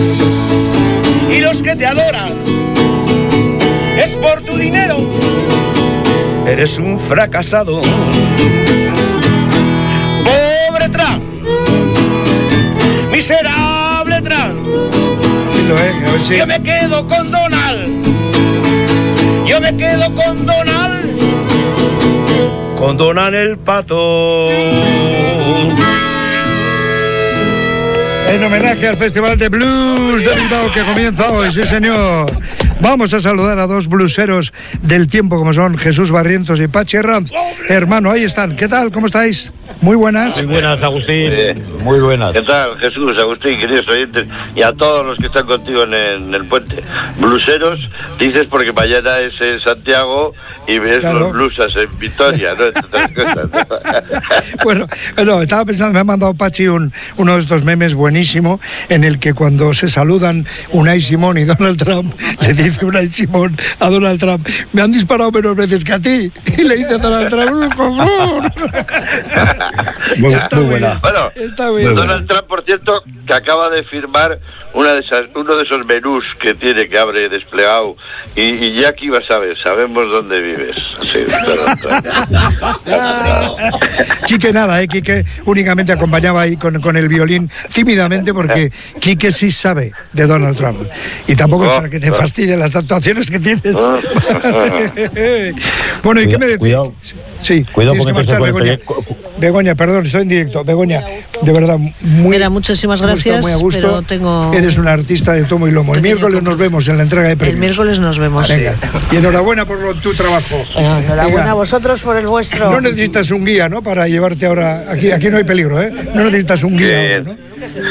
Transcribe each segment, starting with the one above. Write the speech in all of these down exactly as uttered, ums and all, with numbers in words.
y los que te adoran es por tu dinero. Eres un fracasado. Pobre Trump, miserable Trump. Sí lo es, a ver si... Yo me quedo con Donald. Yo me quedo con Donald. Con Donald el pato. En homenaje al Festival de Blues de Bilbao que comienza hoy, sí señor. Vamos a saludar a dos blueseros del tiempo como son Jesús Barrientos y Pachi Herranz. Hermano, ahí están. ¿Qué tal? ¿Cómo estáis? Muy buenas. Muy buenas, Agustín. Eh, Muy buenas. ¿Qué tal, Jesús, Agustín, queridos oyentes? Y a todos los que están contigo en el, en el puente. Bluseros, dices porque mañana es en Santiago y ves claro. Los blusas en Vitoria, ¿no? Bueno, no, estaba pensando, me ha mandado Pachi un, uno de estos memes buenísimo en el que cuando se saludan Unai Simón y Donald Trump, le dice Unai Simón a Donald Trump, me han disparado menos veces que a ti. Y le dice a Donald Trump, ¡cobrón! Muy, muy buena. Bueno, Donald Trump, por cierto, que acaba de firmar una de esas, uno de esos menús que tiene, que abre desplegado, y, y ya aquí vas a ver, sabemos dónde vives. Sí, Quique nada, ¿eh? Quique únicamente acompañaba ahí con, con el violín tímidamente porque Quique sí sabe de Donald Trump. Y tampoco es para que te fastidien las actuaciones que tienes. Bueno, ¿y qué me decís? Cuidado. Sí, cuidado tienes que marchar, Begoña. Begoña, perdón, estoy en directo. Begoña, de verdad, muy... Mira, muchísimas gracias, muy a gusto. Pero tengo... Eres una artista de tomo y lomo. El miércoles nos vemos en la entrega de premios. El miércoles nos vemos. Venga. Y enhorabuena por lo, tu trabajo. Enhorabuena Venga. A vosotros por el vuestro. No necesitas un guía, ¿no? Para llevarte ahora... Aquí aquí no hay peligro, ¿eh? No necesitas un guía ahora, ¿no?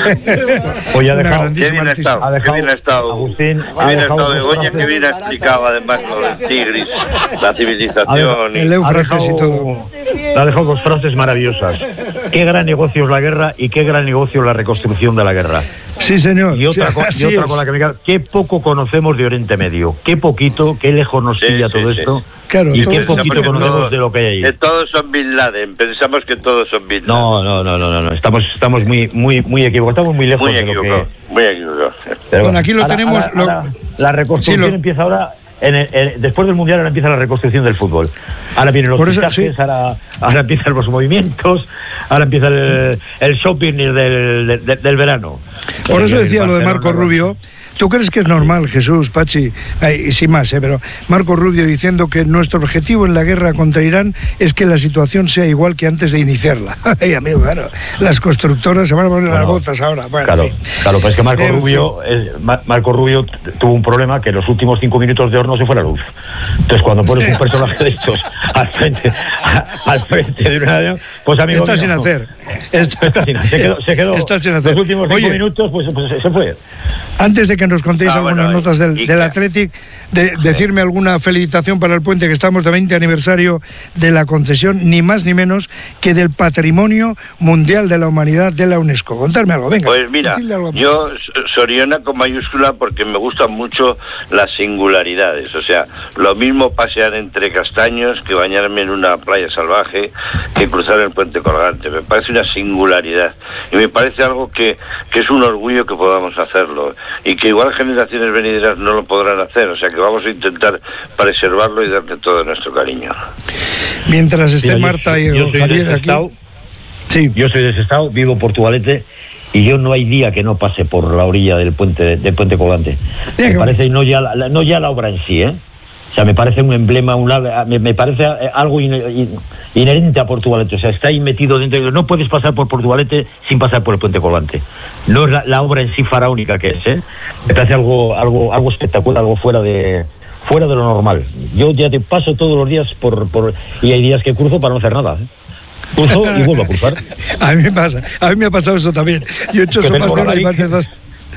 Pues ha dejado, qué bien ha estado, ha dejado, qué bien ha estado, Agustín, qué bien ha estado Begoña, que bien ha explicado además lo del Tigris, la civilización, el Éufrates y todo. La ha dejado con frases maravillosas. Qué gran negocio es la guerra y qué gran negocio es la reconstrucción de la guerra. Sí, señor. Y otra, sí, y otra cosa que me queda, qué poco conocemos de Oriente Medio, qué poquito, qué lejos nos pilla sí, todo sí, esto. Sí. Claro, y qué poquito conocemos todos, de lo que hay ahí. Que todos son Bin Laden, pensamos que todos son Bin Laden. No, no, no, no, no, estamos, estamos muy, muy, muy equivocados, estamos muy lejos muy de lo que... Muy equivocados. Bueno, bueno, aquí lo ahora, tenemos... Ahora, lo... ahora, la reconstrucción sí, lo... empieza ahora... En el, en, después del Mundial ahora empieza la reconstrucción del fútbol. Ahora vienen los fichajes, sí. ahora, ahora empiezan los movimientos, ahora empieza el, el shopping del, del, del verano. Por eso decía lo de Marco Rubio. ¿Tú crees que es normal, Jesús, Pachi, y sin más, eh, pero Marco Rubio diciendo que nuestro objetivo en la guerra contra Irán es que la situación sea igual que antes de iniciarla? Ay, amigo, claro, las constructoras se van a poner bueno, las botas ahora. Bueno, claro, en fin. claro, pero es que Marco en Rubio, eh, Marco Rubio tuvo un problema, que en los últimos cinco minutos de horno se fue la luz. Entonces, cuando pones un personaje de estos al frente, a, al frente de una, pues amigo está mío, sin hacer. Está, está sin, se quedó, se quedó está sin hacer. Los últimos cinco Oye, minutos, pues, pues se fue. Antes de que nos contéis ah, algunas bueno, notas del, del Athletic, de, decirme alguna felicitación para el puente, que estamos de veinte aniversario de la concesión, ni más ni menos que del Patrimonio Mundial de la Humanidad de la UNESCO. Contadme algo, venga. Pues mira, algo yo Soriona con mayúscula porque me gustan mucho las singularidades, o sea, lo mismo pasear entre castaños que bañarme en una playa salvaje, que cruzar el puente colgante. Me parece una singularidad y me parece algo que, que es un orgullo que podamos hacerlo y que igual generaciones venideras no lo podrán hacer, o sea que vamos a intentar preservarlo y darle todo nuestro cariño. Mientras esté Mira, Marta yo, y yo soy Javier de ese aquí... estado, sí. Yo soy de ese estado, vivo en Portugalete y yo no hay día que no pase por la orilla del puente del puente colgante. Me parece, y no ya la, no ya la obra en sí, ¿eh? O sea, me parece un emblema, una, me, me parece algo inherente a Portugalete. O sea, está ahí metido dentro. No puedes pasar por Portugalete sin pasar por el puente colgante. No es la, la obra en sí faraónica que es, ¿eh? Me parece algo, algo, algo espectacular, algo fuera de, fuera de lo normal. Yo ya te paso todos los días por, por y hay días que cruzo para no hacer nada, ¿eh? Cruzo y vuelvo a cruzar. A mí me pasa, a mí me ha pasado eso también. Yo he hecho eso más de una y más de dos.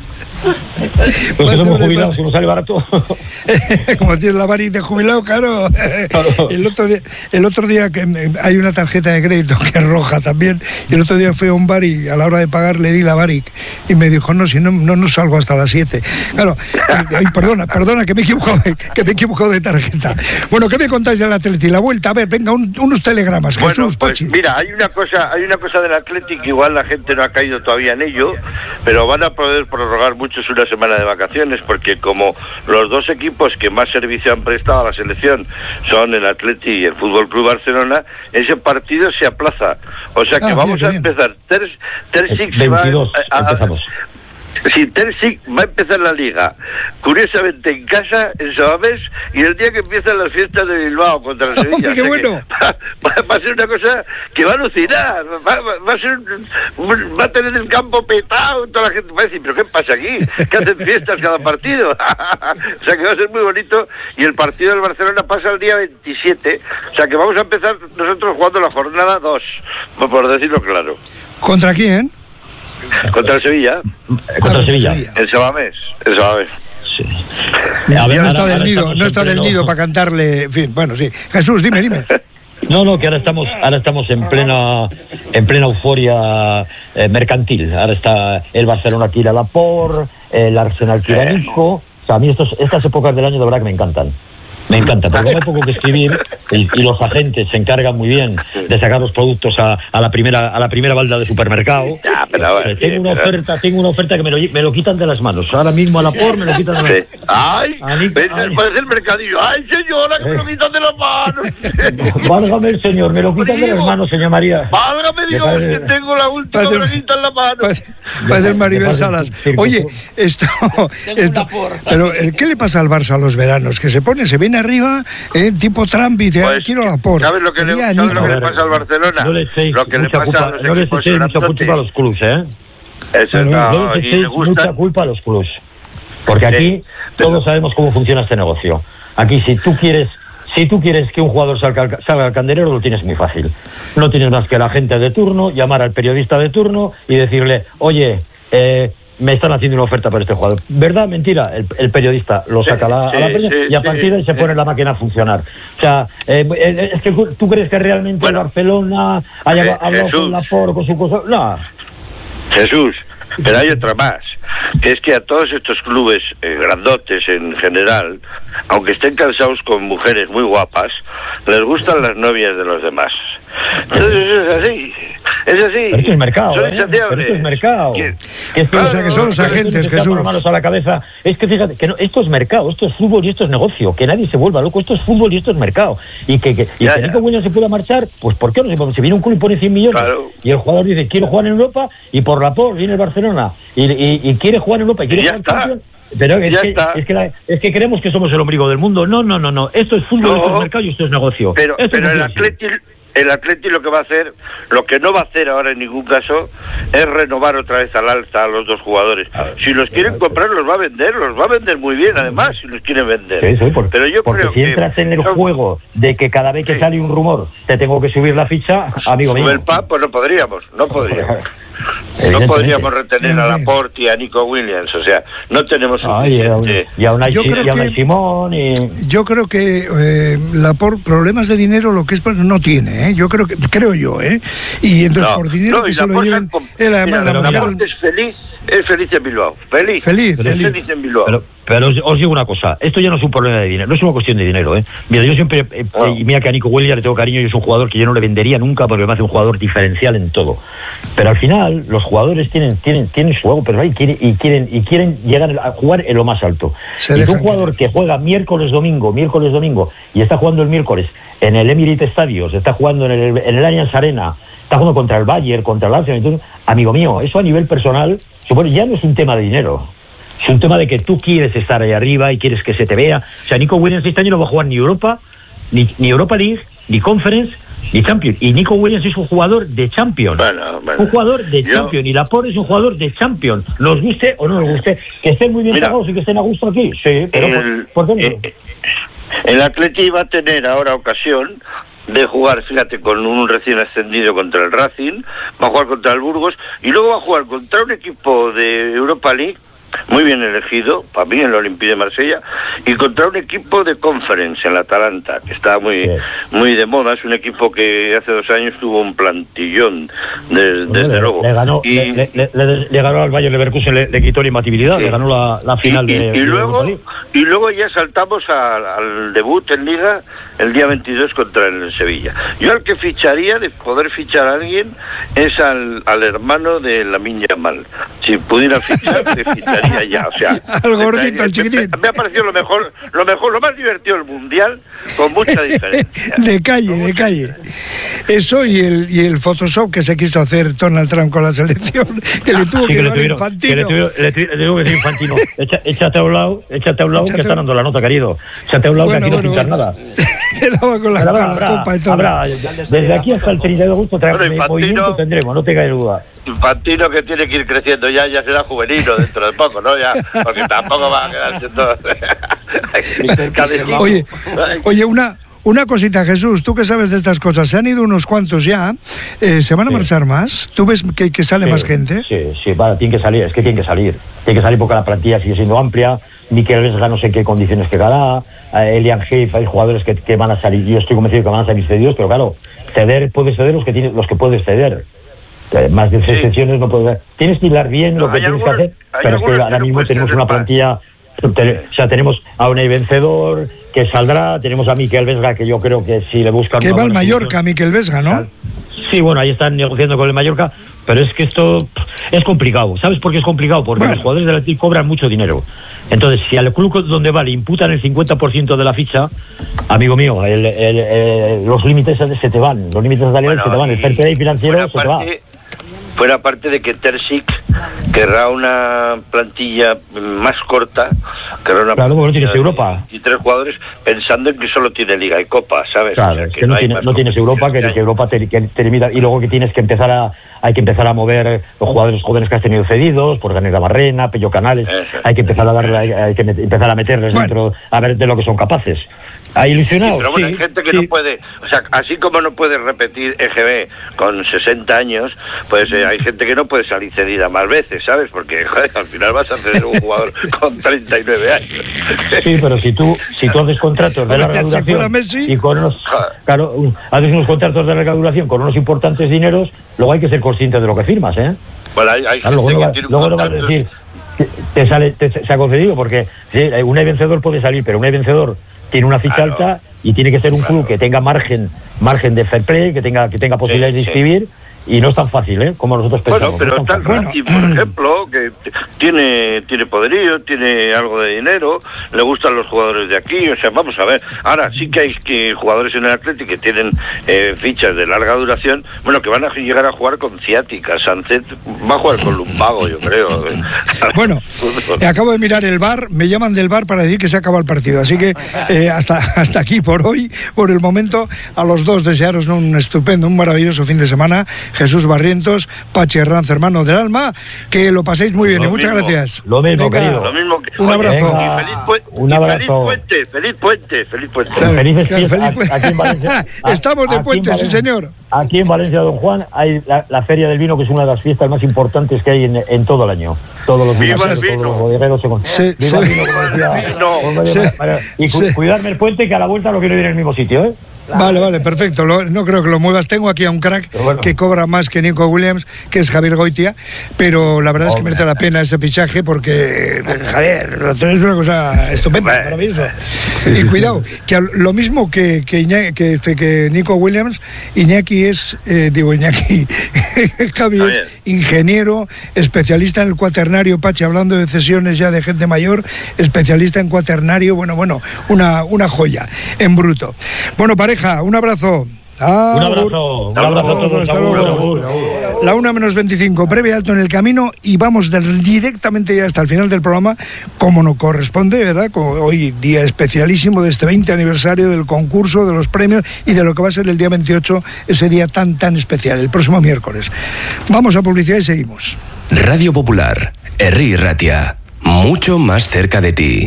Pues que somos jubilados, que nos sale barato. Como tienes la Baric de jubilado, claro. claro. El otro día, el otro día que hay una tarjeta de crédito que es roja también. Y el otro día fui a un bar y a la hora de pagar le di la Baric y me dijo no, si no, no, no salgo hasta las siete. Claro. Ay, perdona, perdona que me he equivocado de, que me he equivocado de tarjeta. Bueno, ¿qué me contáis del Athletic? La vuelta, a ver, venga, un, unos telegramas. Bueno, Jesús, pues, Pachi. Mira, hay una cosa, hay una cosa del Athletic que igual la gente no ha caído todavía en ello, pero van a poder prorrogar mucho muchos una semana de vacaciones, porque como los dos equipos que más servicio han prestado a la selección son el Atleti y el Fútbol Club Barcelona, ese partido se aplaza. O sea que ah, vamos bien, a empezar. Ter, Ter Six veintidós, va a, a, empezamos. Si Terzic va a empezar la liga, curiosamente en casa, en Sabamés, y el día que empiezan las fiestas de Bilbao contra el Sevilla. ¡Oh, qué bueno! Va, va, va a ser una cosa que va a alucinar, va, va, va a ser, va a tener el campo petado, toda la gente va a decir, ¿pero qué pasa aquí? ¿Qué hacen fiestas cada partido? O sea que va a ser muy bonito, y el partido del Barcelona pasa el día veintisiete, o sea que vamos a empezar nosotros jugando la jornada dos, por decirlo claro. ¿Contra quién? Contra el Sevilla. Contra el Sevilla. El Sabamés. El Sabamés. Sí. A ver, no está del nido, no está del nido para cantarle. En fin, bueno, sí. Jesús, dime, dime. No, no, que ahora estamos, ahora estamos en plena, en plena euforia eh, mercantil. Ahora está el Barcelona que irá a Laporte, el Arsenal que irá a Nico. O sea, a mí estos, estas épocas del año de verdad que me encantan. Me encanta, porque hay poco que escribir y, y los agentes se encargan muy bien de sacar los productos a, a la primera a la primera balda de supermercado. Ya, pero, bueno, tengo una pero... oferta, tengo una oferta que me lo, me lo quitan de las manos. Ahora mismo a la por me lo quitan de las manos. Sí. Ay, ay, ay. Parece el mercadillo. Ay, señora, que me lo quitan de las manos. Válgame el señor, me lo quitan de las manos, señora María. Válgame Dios, parece... que tengo la última braguita en la mano. Parece el Maribel Salas. Oye, esto, esto pero ¿qué le pasa al Barça a los veranos? Que se pone, se viene arriba, eh, tipo Trump, y dice, pues, quiero la por. ¿Sabes lo que, le, ¿sabes lo que le pasa al Barcelona? No le echéis lo que le pasa culpa, a los no le echéis mucha culpa a los clubs, ¿eh? Eso no, no le echéis mucha culpa a los clubs. Porque aquí sí, todos sabemos cómo funciona este negocio. Aquí si tú quieres si tú quieres que un jugador salga, salga al candelero, lo tienes muy fácil. No tienes más que la gente de turno, llamar al periodista de turno y decirle, oye, eh... me están haciendo una oferta para este jugador. ¿Verdad? Mentira. El, el periodista lo saca sí, a la, sí, a la peña sí, y a partir de ahí se sí. pone la máquina a funcionar. O sea, eh, eh, es que tú crees que realmente bueno, el Barcelona haya eh, hablado Jesús. con Laporte, con su cosa. No. Jesús, pero hay otra más. Que es que a todos estos clubes eh, grandotes en general, aunque estén cansados con mujeres muy guapas, les gustan las novias de los demás. Entonces es así, es así. Pero esto es mercado, ¿eh? Pero esto es mercado. Que, que es que, claro, o sea, que son los agentes, que Jesús. Manos a la cabeza. Es que fíjate, que no, esto es mercado, esto es fútbol y esto es negocio. Que nadie se vuelva loco, esto es fútbol y esto es mercado. Y que, que, y ya, que ya. Nico Williams se pueda marchar, pues ¿por qué no se puede? Si viene un club y pone cien millones, claro. y el jugador dice, quiero jugar en Europa, y por la por viene el Barcelona, y, y, y quiere jugar en Europa, y quiere y jugar en campeón. Pero es que, es, que la, es que creemos que somos el ombligo del mundo. No, no, no, no. Esto es fútbol, no, esto es mercado y esto es negocio. Pero, esto pero es el Atleti, el Atleti lo que va a hacer, lo que no va a hacer ahora en ningún caso, es renovar otra vez al alza a los dos jugadores. Si los quieren comprar, los va a vender, los va a vender muy bien, además, si los quieren vender. Sí, sí, porque, pero yo porque creo si entras que en el juego de que cada vez que sí. sale un rumor te tengo que subir la ficha, amigo mío. El P A P, pues no podríamos, no podríamos. No podríamos retener a Laporte y a Nico Williams, o sea, no tenemos suficiente. Y a Unai Simón y... Yo creo que eh, Laporte problemas de dinero lo que es no tiene, ¿eh? Yo creo que creo yo, ¿eh? Y entonces no, por dinero no, que se lo lleven con... él además mira, la mujer Laporte es feliz, es feliz en Bilbao, feliz, feliz, feliz, feliz en Bilbao. Pero, pero os, os digo una cosa, esto ya no es un problema de dinero, no es una cuestión de dinero, ¿eh? Mira, yo siempre, eh, oh. eh, mira que a Nico Williams le tengo cariño y es un jugador que yo no le vendería nunca porque me hace un jugador diferencial en todo. Pero al final, los jugadores tienen tienen tienen su juego, pero y quieren, y quieren y quieren llegar a jugar en lo más alto. Se y un jugador que juega miércoles, domingo, miércoles, domingo, y está jugando el miércoles en el Emirates Stadium, está jugando en el, en el Allianz Arena, está jugando contra el Bayern, contra el Arsenal, entonces, amigo mío, eso a nivel personal, supone, ya no es un tema de dinero. Es un tema de que tú quieres estar ahí arriba y quieres que se te vea. O sea, Nico Williams este año no va a jugar ni Europa, ni, ni Europa League, ni Conference, ni Champions. Y Nico Williams es un jugador de Champions. Bueno, bueno. Un jugador de Yo... Champions. Y Laporte es un jugador de Champions. Nos guste o no nos guste. Que estén muy bien pagados y que estén a gusto aquí. Sí, pero el, ¿por, ¿por qué no? Eh, el Atleti va a tener ahora ocasión de jugar, fíjate, con un recién ascendido contra el Racing, va a jugar contra el Burgos y luego va a jugar contra un equipo de Europa League muy bien elegido, para mí, en el Olympique de Marsella, y contra un equipo de Conference, en la Atalanta, que está muy sí. muy de moda. Es un equipo que hace dos años tuvo un plantillón, de, desde le, luego. Le ganó, y, le, le, le, le ganó al Bayern Leverkusen, le, le quitó la imbatibilidad, sí. le ganó la, la final y, de... Y, y, de luego, y luego ya saltamos al, al debut en Liga el día veintidós contra el Sevilla. Yo al que ficharía, de poder fichar a alguien, es al, al hermano de Lamine Yamal. Si pudiera fichar, te ficharía tontería ya, o sea. Al gordito, al chiquitín. Me, me ha parecido lo mejor, lo mejor, lo más divertido del Mundial, con mucha diferencia. De calle, de calle. Eso y el, y el Photoshop que se quiso hacer Donald Trump con la selección, que le tuvo sí, que, que dar Infantino. Que le, tuvo, le, le tuvo que decir Infantino, Echa, échate a un lado, échate a un lado échate que está dando la nota, querido. Échate a un lado bueno, que aquí bueno, no pintas bueno. nada. Quedaba con la, habrá, con la habrá, copa y todo. Habrá, desde aquí hasta el treinta de agosto bueno, movimiento tendremos, no te cae duda. Infantino que tiene que ir creciendo ya, ya será juvenil dentro de poco, ¿no? Ya, porque tampoco va a quedar siendo... oye, oye, una... Una cosita, Jesús, tú que sabes de estas cosas, se han ido unos cuantos ya, eh, ¿se van a sí. marchar más? ¿Tú ves que, que sale sí, más gente? Sí, sí, vale, tiene que salir, es que tiene que salir. Tiene que salir porque la plantilla sigue siendo amplia, Miquel Vesga no sé en qué condiciones quedará, eh, Elian Heif, hay jugadores que, que van a salir, yo estoy convencido que van a salir cedidos, pero claro, ceder, puedes ceder los que, tienes, los que puedes ceder. Eh, más de seis sí. sesiones no puedes... Tienes que hilar bien no, lo que tienes algunos, que hacer, pero es que ahora mismo tenemos una plantilla... O sea, tenemos a un vencedor que saldrá, tenemos a Miquel Vesga que yo creo que si le buscan... Que va al Mallorca, función, Miquel Vesga, ¿no? Sí, bueno, ahí están negociando con el Mallorca, pero es que esto es complicado. ¿Sabes por qué es complicado? Porque bueno. los jugadores del Athletic cobran mucho dinero. Entonces, si al club donde va le imputan el cincuenta por ciento de la ficha, amigo mío, el, el, el, los límites se te van, los límites salariales bueno, se te van, el fair play financiero se te va. Fuera parte de que Terzic querrá una plantilla más corta, querrá una claro, no tienes Europa y tres jugadores pensando en que solo tiene Liga y Copa, ¿sabes? Claro, o sea, que, que no, no, tiene, no tienes Europa, que, que Europa te, que te limita, y luego que tienes que empezar a hay que empezar a mover los jugadores jóvenes que has tenido cedidos, por Daniel Gamarrena, Pello Canales, Eso. hay que empezar a darle, hay, hay que empezar a meterles bueno. dentro, a ver de lo que son capaces. ¿Ha ilusionado? Sí, pero bueno, sí, hay gente que sí. no puede, o sea, así como no puede repetir E G B con sesenta años, pues eh, hay gente que no puede salir cedida más veces, ¿sabes? Porque, joder, al final vas a ceder un jugador con treinta y nueve años. Sí, pero si tú si tú haces contratos de larga duración y con unos, claro, haces unos contratos de larga duración con unos importantes dineros, luego hay que ser consciente de lo que firmas, ¿eh? Bueno, hay, hay claro, luego, no va, luego no vas a decir te, te sale te, se ha concedido porque sí, un vencedor puede salir, pero un vencedor tiene una ficha claro. alta y tiene que ser un claro. club que tenga margen margen de fair play, que tenga que tenga posibilidades sí, de inscribir sí. y no es tan fácil, ¿eh? Como nosotros pensamos. Bueno, pero no está el Racing, por ejemplo, que tiene tiene poderío, tiene algo de dinero, le gustan los jugadores de aquí, o sea, vamos a ver. Ahora sí que hay que jugadores en el Athletic que tienen eh, fichas de larga duración, bueno, que van a llegar a jugar con ciática. Sánchez va a jugar con lumbago, yo creo. Bueno, acabo de mirar el bar, me llaman del bar para decir que se acaba el partido, así que eh, hasta hasta aquí por hoy, por el momento, a los dos desearos un estupendo, un maravilloso fin de semana. Jesús Barrientos, Pachi Herranz, hermano del alma, que lo paséis muy bien lo y muchas mismo, gracias. Lo mismo, Venga, querido. Lo mismo que, un oye, abrazo. Venga, feliz, pu- un abrazo. Feliz puente, feliz puente, feliz puente. Claro, Felices claro, fiestas. feliz pu- Aquí en Valencia, Estamos de puente, sí señor. Aquí en Valencia, Don Juan, hay la, la Feria del Vino, que es una de las fiestas más importantes que hay en, en todo el año. Todos los vinos, todos los bodegueros se con... sí, Viva sí. el vino, como decía. No. Sí. Y cu- sí. cuidarme el puente, que a la vuelta no quiero ir en el mismo sitio, ¿eh? Vale, vale, perfecto. Lo, no creo que lo muevas. Tengo aquí a un crack bueno. que cobra más que Nico Williams, que es Javier Goitia, pero la verdad Hombre. es que merece la pena ese fichaje porque, Javier, es una cosa estupenda, maravillosa. Y cuidado, que lo mismo que, que, Iñaki, que, que Nico Williams, Iñaki es, eh, digo Iñaki, Javi es ingeniero, especialista en el cuaternario, Pachi, hablando de cesiones ya de gente mayor, especialista en cuaternario, bueno, bueno, una, una joya, en bruto. Bueno, pareja, un abrazo. Ah, un abrazo, un abrazo a todos. Hasta luego. La una menos veinticinco, breve alto en el camino y vamos de, directamente ya hasta el final del programa, como no corresponde, ¿verdad? Como hoy día especialísimo de este veinte aniversario del concurso, de los premios y de lo que va a ser el día veintiocho, ese día tan tan especial, el próximo miércoles. Vamos a publicidad y seguimos. Radio Popular, Herri Ratia, mucho más cerca de ti.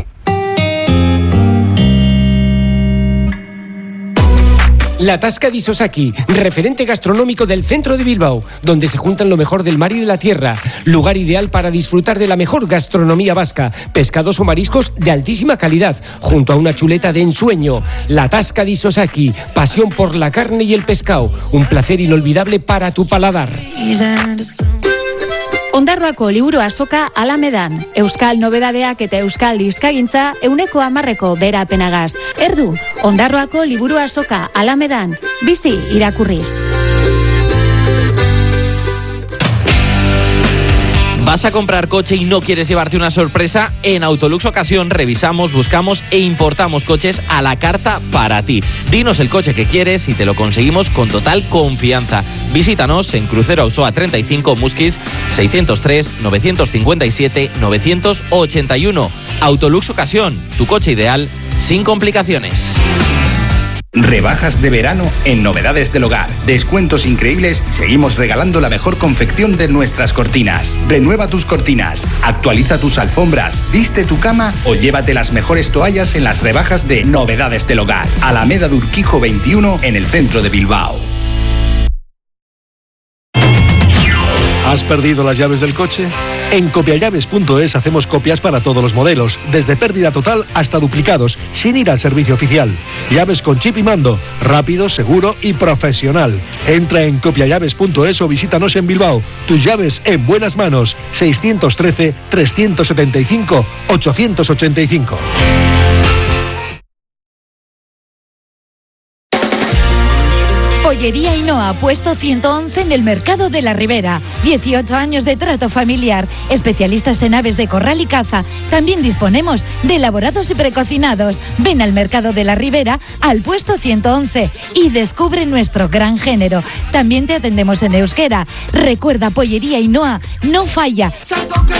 La Tasca di Sosaki, referente gastronómico del centro de Bilbao, donde se juntan lo mejor del mar y de la tierra. Lugar ideal para disfrutar de la mejor gastronomía vasca, pescados o mariscos de altísima calidad, junto a una chuleta de ensueño. La Tasca di Sosaki, pasión por la carne y el pescado, un placer inolvidable para tu paladar. Ondarroako liburu azoka Alamedan. Euskal nobedadeak eta euskal dizkagintza euneko hamarreko berapenagaz. Erdu, Ondarroako liburu azoka Alamedan. Bizi irakurriz. ¿Vas a comprar coche y no quieres llevarte una sorpresa? En Autolux Ocasión revisamos, buscamos e importamos coches a la carta para ti. Dinos el coche que quieres y te lo conseguimos con total confianza. Visítanos en Crucero Ausoa treinta y cinco, Musquis seiscientos tres, novecientos cincuenta y siete, novecientos ochenta y uno. Autolux Ocasión, tu coche ideal sin complicaciones. Rebajas de verano en Novedades del Hogar. Descuentos increíbles. Seguimos regalando la mejor confección de nuestras cortinas. Renueva tus cortinas, actualiza tus alfombras, viste tu cama o llévate las mejores toallas en las rebajas de Novedades del Hogar. Alameda de Urquijo veintiuno en el centro de Bilbao. ¿Has perdido las llaves del coche? En copiallaves punto es hacemos copias para todos los modelos, desde pérdida total hasta duplicados, sin ir al servicio oficial. Llaves con chip y mando, rápido, seguro y profesional. Entra en copiallaves punto es o visítanos en Bilbao. Tus llaves en buenas manos. seiscientos trece, trescientos setenta y cinco, ochocientos ochenta y cinco. Pollería Ainhoa, puesto ciento once en el Mercado de la Ribera. dieciocho años de trato familiar. Especialistas en aves de corral y caza. También disponemos de elaborados y precocinados. Ven al Mercado de la Ribera, al puesto ciento once y descubre nuestro gran género. También te atendemos en euskera. Recuerda, Pollería Ainhoa no falla.